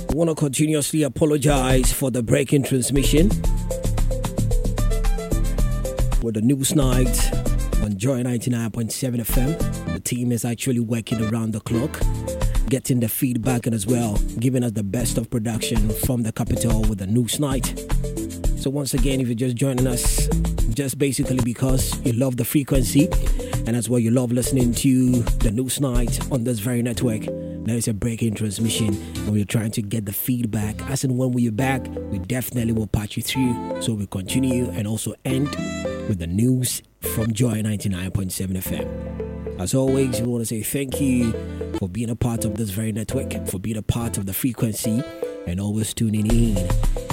I want to continuously apologize for the break-in transmission with the news night on Joy 99.7 FM. The team is actually working around the clock, getting the feedback and as well giving us the best of production from the capital with the news night. So once again, if you're just joining us, just basically because you love the frequency and as well you love listening to the news night on this very network, there is a break-in transmission and we're trying to get the feedback. As and when we're back, we definitely will patch you through. So we'll continue and also end with the news from Joy 99.7 FM. As always, we want to say thank you for being a part of this very network, for being a part of the frequency and always tuning in.